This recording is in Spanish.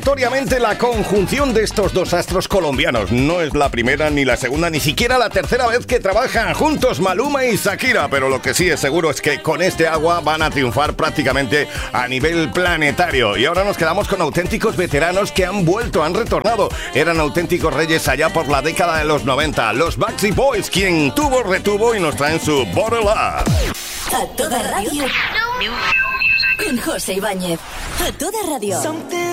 Notoriamente la conjunción de estos dos astros colombianos no es la primera ni la segunda ni siquiera la tercera vez que trabajan juntos Maluma y Shakira, pero lo que sí es seguro es que con este agua van a triunfar prácticamente a nivel planetario. Y ahora nos quedamos con auténticos veteranos que han vuelto, han retornado. Eran auténticos reyes allá por la década de los 90, los Backstreet Boys, quien tuvo, retuvo y nos traen su Bottle Up. A toda radio con José Ibáñez. A toda radio.